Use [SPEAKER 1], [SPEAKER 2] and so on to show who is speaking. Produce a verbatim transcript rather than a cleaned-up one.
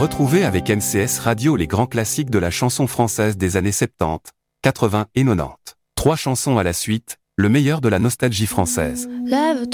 [SPEAKER 1] Retrouvez avec M C S Radio les grands classiques de la chanson française des années soixante-dix, quatre-vingts et quatre-vingt-dix. Trois chansons à la suite, le meilleur de la nostalgie française.
[SPEAKER 2] Lève-toi.